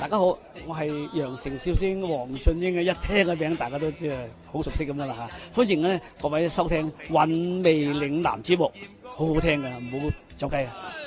大家好，我係羊城笑星黃俊英嘅，一聽個名大家都知係好熟悉咁樣啦嚇。歡迎咧各位收聽《韻味嶺南》節目，好好聽㗎，唔好走雞啊！